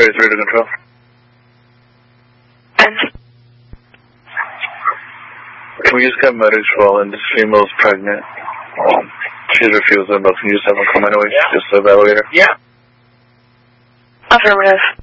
3 to control. And Can we just get medics rolling? This female's pregnant. She's refusing, but can you just have them come anyway? Yeah. Just the elevator? Yeah. affirmative.